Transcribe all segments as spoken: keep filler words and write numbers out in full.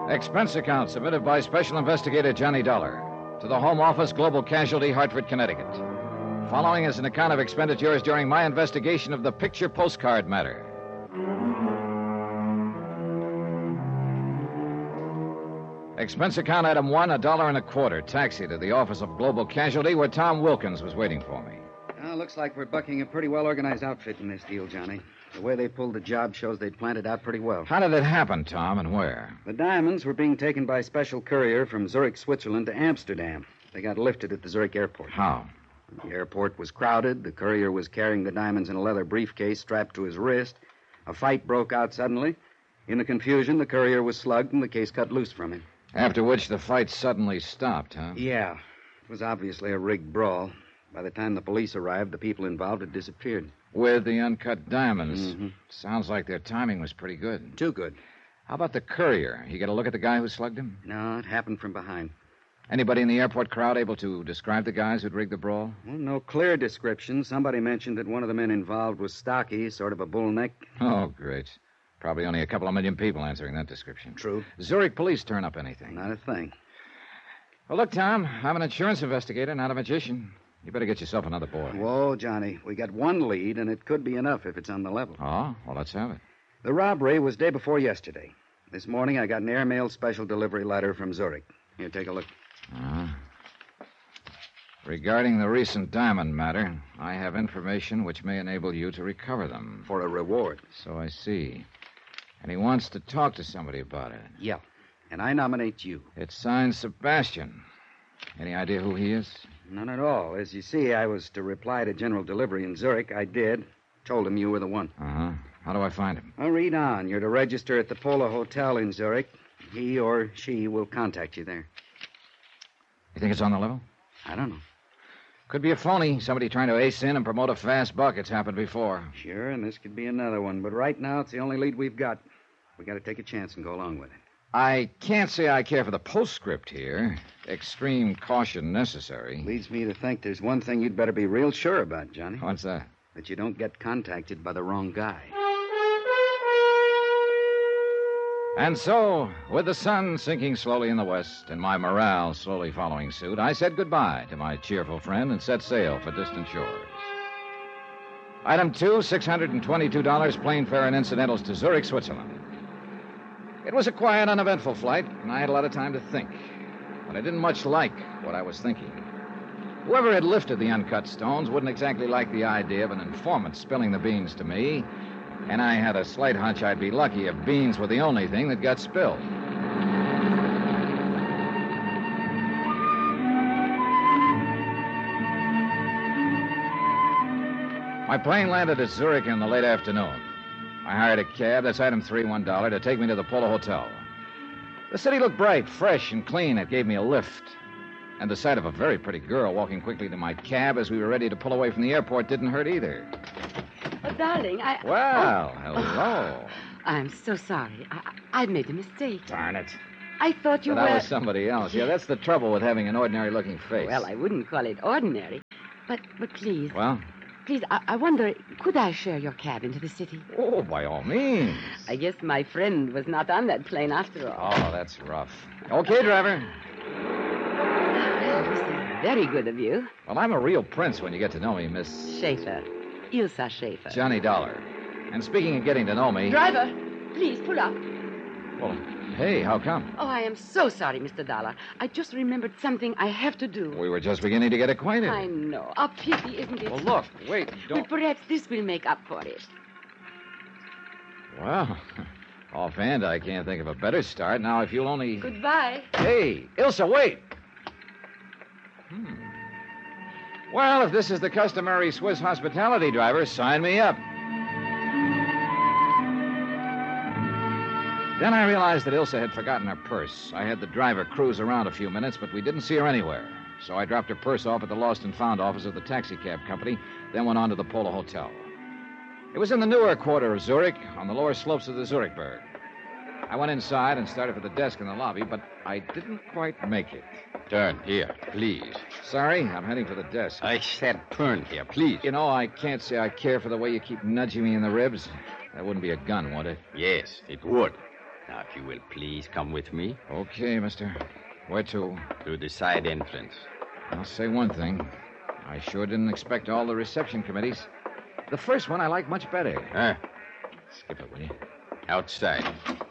Expense account submitted by Special Investigator Johnny Dollar to the Home Office, Global Casualty, Hartford, Connecticut. Following is an account of expenditures during my investigation of the picture postcard matter. Expense account item one, a dollar and a quarter. Taxi to the office of Global Casualty, where Tom Wilkins was waiting for me. Well, looks like we're bucking a pretty well-organized outfit in this deal, Johnny. The way they pulled the job shows they'd planned it out pretty well. How did it happen, Tom, and where? The diamonds were being taken by special courier from Zurich, Switzerland to Amsterdam. They got lifted at the Zurich airport. How? The airport was crowded. The courier was carrying the diamonds in a leather briefcase strapped to his wrist. A fight broke out suddenly. In the confusion, the courier was slugged and the case cut loose from him. After which the fight suddenly stopped, huh? Yeah. It was obviously a rigged brawl. By the time the police arrived, the people involved had disappeared. With the uncut diamonds. Mm-hmm. Sounds like their timing was pretty good. Too good. How about the courier? You get a look at the guy who slugged him? No, it happened from behind. Anybody in the airport crowd able to describe the guys who'd rigged the brawl? Well, no clear description. Somebody mentioned that one of the men involved was stocky, sort of a bull neck. Oh, great. Probably only a couple of million people answering that description. True. Zurich police turn up anything? Not a thing. Well, look, Tom, I'm an insurance investigator, not a magician. You better get yourself another boy. Whoa, Johnny. We got one lead, and it could be enough if it's on the level. Oh? Well, let's have it. The robbery was day before yesterday. This morning, I got an airmail special delivery letter from Zurich. Here, take a look. Uh, regarding the recent diamond matter, I have information which may enable you to recover them. For a reward. So I see. And he wants to talk to somebody about it. Yeah. And I nominate you. It's signed Sebastian. Any idea who he is? None at all. As you see, I was to reply to General Delivery in Zurich. I did. Told him you were the one. Uh-huh. How do I find him? I'll read on. You're to register at the Polo Hotel in Zurich. He or she will contact you there. You think it's on the level? I don't know. Could be a phony. Somebody trying to ace in and promote a fast buck. It's happened before. Sure, and this could be another one. But right now, it's the only lead we've got. We got to take a chance and go along with it. I can't say I care for the postscript here. Extreme caution necessary. Leads me to think there's one thing you'd better be real sure about, Johnny. What's that? That you don't get contacted by the wrong guy. And so, with the sun sinking slowly in the west and my morale slowly following suit, I said goodbye to my cheerful friend and set sail for distant shores. Item two, six hundred twenty-two dollars plane fare and incidentals to Zurich, Switzerland. It was a quiet, uneventful flight, and I had a lot of time to think. But I didn't much like what I was thinking. Whoever had lifted the uncut stones wouldn't exactly like the idea of an informant spilling the beans to me, and I had a slight hunch I'd be lucky if beans were the only thing that got spilled. My plane landed at Zurich in the late afternoon. I hired a cab, that's item three, one dollar, to take me to the Polo Hotel. The city looked bright, fresh, and clean. It gave me a lift. And the sight of a very pretty girl walking quickly to my cab as we were ready to pull away from the airport didn't hurt either. Oh, darling, I... Well, oh. hello. I'm so sorry. I, I've made a mistake. Darn it. I thought you But were... that was somebody else. Yeah, that's the trouble with having an ordinary-looking face. Well, I wouldn't call it ordinary. But, but please... Well? Please, I, I wonder, could I share your cab into the city? Oh, by all means. I guess my friend was not on that plane after all. Oh, that's rough. Okay, driver. Well, this is very good of you. Well, I'm a real prince when you get to know me, Miss... Schaefer. Ilsa Schaefer. Johnny Dollar. And speaking of getting to know me... Driver, please, pull up. Well, hey, how come? Oh, I am so sorry, Mister Dollar. I just remembered something I have to do. We were just beginning to get acquainted. I know. A pity, isn't it? Well, look, wait, don't... But perhaps this will make up for it. Well, offhand, I can't think of a better start. Now, if you'll only... Goodbye. Hey, Ilsa, wait! Hmm. Well, if this is the customary Swiss hospitality, driver, sign me up. Then I realized that Ilsa had forgotten her purse. I had the driver cruise around a few minutes, but we didn't see her anywhere. So I dropped her purse off at the Lost and Found office of the taxi cab company, then went on to the Polo Hotel. It was in the newer quarter of Zurich, on the lower slopes of the Zurichberg. I went inside and started for the desk in the lobby, but I didn't quite make it. Turn here, please. Sorry, I'm heading for the desk. I said turn here, please. You know, I can't say I care for the way you keep nudging me in the ribs. That wouldn't be a gun, would it? Yes, it would. Now, if you will please come with me Okay, mister. Where to? through the side entrance. I'll say one thing. I sure didn't expect all the reception committees. The first one I like much better. Huh? Skip it, will you? Outside.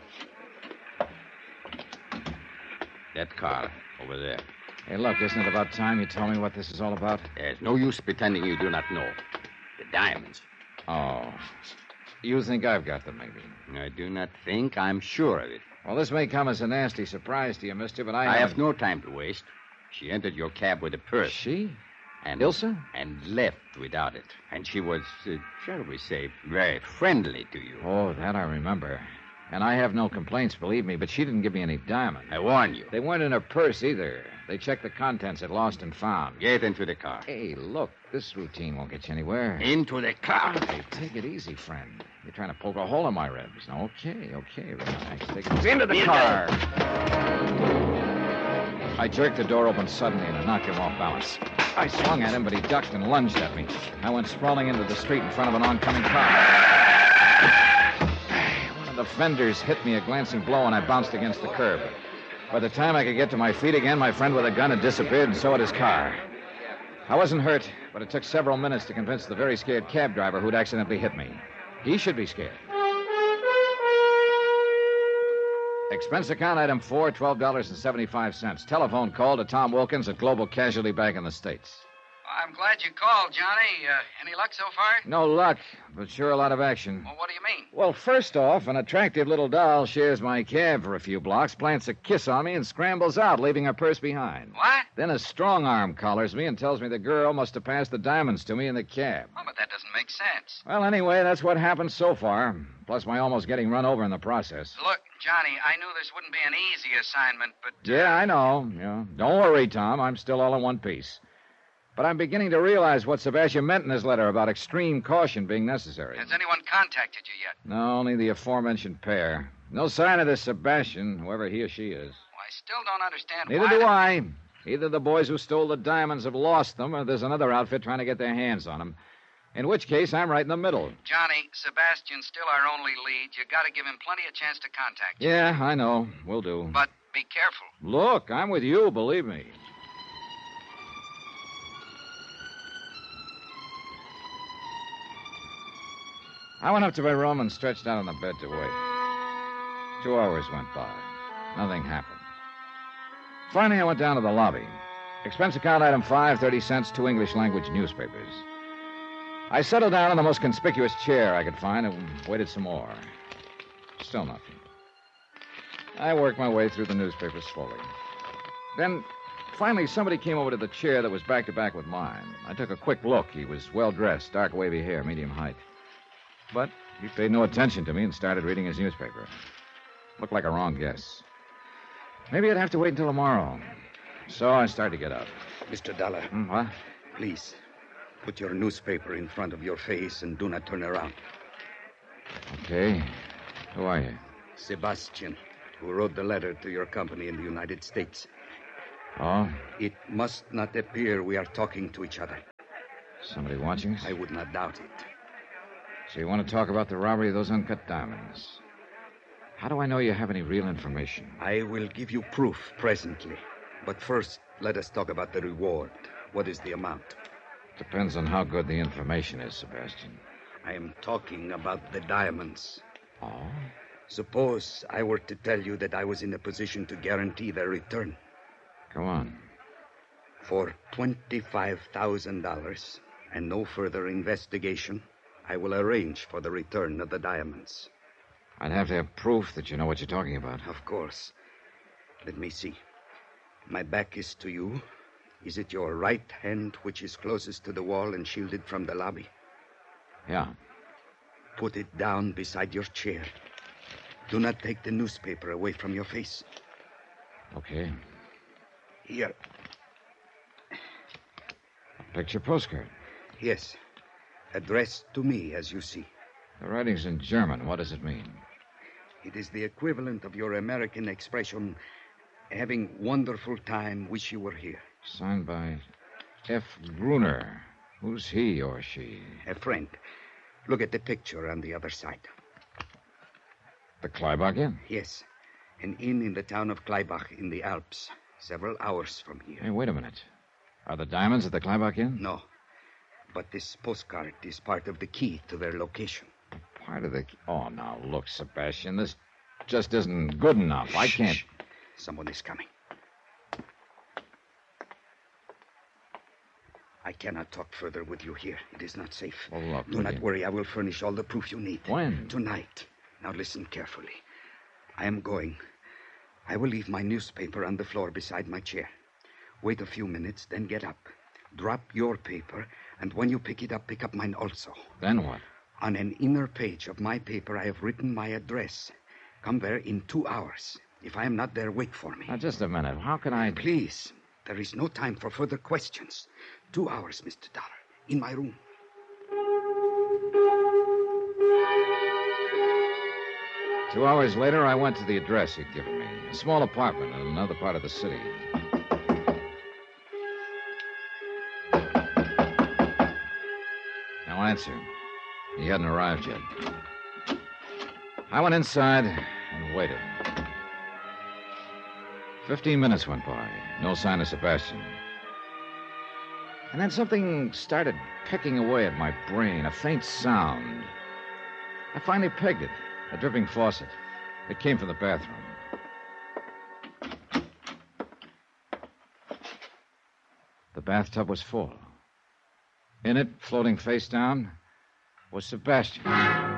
That car over there. Hey, look, isn't it about time you told me what this is all about? There's no use pretending you do not know. The diamonds. Oh. You think I've got them, maybe? I do not think. I'm sure of it. Well, this may come as a nasty surprise to you, mister, but I I have haven't- no time to waste. She entered your cab with a purse. She? And, Ilsa? And left without it. And she was, uh, shall we say, very friendly to you. Oh, that I remember. And I have no complaints, believe me, but she didn't give me any diamonds. I warn you. They weren't in her purse either. They checked the contents at Lost and Found. Get into the car. Hey, look, this routine won't get you anywhere. Into the car. Hey, take it easy, friend. You're trying to poke a hole in my ribs. Okay, okay, relax. Take it Into the car. I jerked the door open suddenly and knocked him off balance. I swung at him, but he ducked and lunged at me. I went sprawling into the street in front of an oncoming car. One of the fenders hit me a glancing blow, and I bounced against the curb. By the time I could get to my feet again, my friend with a gun had disappeared, and so had his car. I wasn't hurt, but it took several minutes to convince the very scared cab driver who'd accidentally hit me. He should be scared. Expense account item four, twelve dollars and seventy-five cents. Telephone call to Tom Wilkins at Global Casualty Bank in the States. I'm glad you called, Johnny. Uh, any luck so far? No luck, but sure a lot of action. Well, what do you mean? Well, first off, an attractive little doll shares my cab for a few blocks, plants a kiss on me, and scrambles out, leaving her purse behind. What? Then a strong arm collars me and tells me the girl must have passed the diamonds to me in the cab. Oh, but that doesn't make sense. Well, anyway, that's what happened so far, plus my almost getting run over in the process. Look, Johnny, I knew this wouldn't be an easy assignment, but... Uh... Yeah, I know. Yeah. Don't worry, Tom. I'm still all in one piece. But I'm beginning to realize what Sebastian meant in his letter about extreme caution being necessary. Has anyone contacted you yet? No, only the aforementioned pair. No sign of this Sebastian, whoever he or she is. Well, I still don't understand Neither why... do I. Either the boys who stole the diamonds have lost them, or there's another outfit trying to get their hands on them. In which case, I'm right in the middle. Johnny, Sebastian's still our only lead. You got to give him plenty of chance to contact you. Yeah, I know. Will do. But be careful. Look, I'm with you, believe me. I went up to my room and stretched out on the bed to wait. Two hours went by. Nothing happened. Finally, I went down to the lobby. Expense account item five, thirty cents, two English language newspapers. I settled down in the most conspicuous chair I could find and waited some more. Still nothing. I worked my way through the newspapers slowly. Then, finally, somebody came over to the chair that was back to back with mine. I took a quick look. He was well-dressed, dark wavy hair, medium height. But he paid no attention to me and started reading his newspaper. Looked like a wrong guess. Maybe I'd have to wait until tomorrow. So I started to get up. Mister Dollar, Hmm, what? please, put your newspaper in front of your face and do not turn around. Okay. Who are you? Sebastian, who wrote the letter to your company in the United States. Oh? It must not appear we are talking to each other. Somebody watching us? I would not doubt it. So you want to talk about the robbery of those uncut diamonds? How do I know you have any real information? I will give you proof presently. But first, let us talk about the reward. What is the amount? Depends on how good the information is, Sebastian. I am talking about the diamonds. Oh? Suppose I were to tell you that I was in a position to guarantee their return. Go on. For twenty-five thousand dollars and no further investigation, I will arrange for the return of the diamonds. I'd have to have proof that you know what you're talking about. Of course. Let me see. My back is to you. Is it your right hand which is closest to the wall and shielded from the lobby? Yeah. Put it down beside your chair. Do not take the newspaper away from your face. Okay. Here. A picture postcard. Yes. Addressed to me, as you see. The writing's in German. What does it mean? It is the equivalent of your American expression, having wonderful time, wish you were here. Signed by F. Gruner. Who's he or she? A friend. Look at the picture on the other side. The Kleibach Inn? Yes. An inn in the town of Kleibach in the Alps, several hours from here. Hey, wait a minute. Are the diamonds at the Kleibach Inn? No. But this postcard is part of the key to their location. Part of the... Oh, now, look, Sebastian, this just isn't good enough. I Shh, can't... shh. Someone is coming. I cannot talk further with you here. It is not safe. Well, look, Do will not you- worry. I will furnish all the proof you need. When? Tonight. Now listen carefully. I am going. I will leave my newspaper on the floor beside my chair. Wait a few minutes, then get up. Drop your paper, and when you pick it up, pick up mine also. Then what? On an inner page of my paper, I have written my address. Come there in two hours. If I am not there, wait for me. Now, just a minute. How can I... Please, there is no time for further questions. Two hours, Mister Dollar, in my room. Two hours later, I went to the address he'd given me. A small apartment in another part of the city. No answer. He hadn't arrived yet. I went inside and waited. Fifteen minutes went by. No sign of Sebastian. And then something started pecking away at my brain, a faint sound. I finally pegged it. A dripping faucet. It came from the bathroom. The bathtub was full. In it, floating face down, was Sebastian.